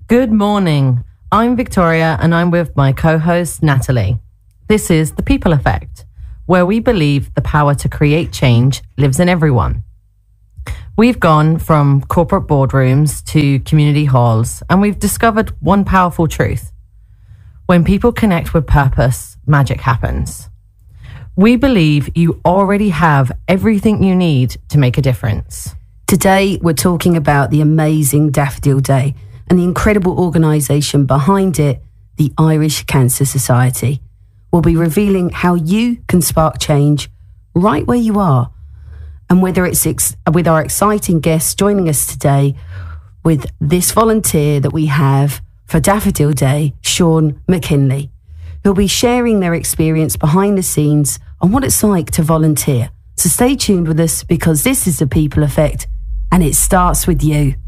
Good morning. I'm Victoria and I'm with my co-host Natalie. This is The People Effect, where we believe the power to create change lives in everyone. We've gone from corporate boardrooms to community halls and we've discovered one powerful truth. When people connect with purpose, magic happens. We believe you already have everything you need to make a difference. Today, we're talking about the amazing Daffodil Day and the incredible organisation behind it, the Irish Cancer Society. We'll be revealing how you can spark change right where you are. And whether it's with our exciting guests joining us today with this volunteer that we have for Daffodil Day, Sean McKinley, who'll be sharing their experience behind the scenes on what it's like to volunteer. So stay tuned with us because this is The People Effect and it starts with you.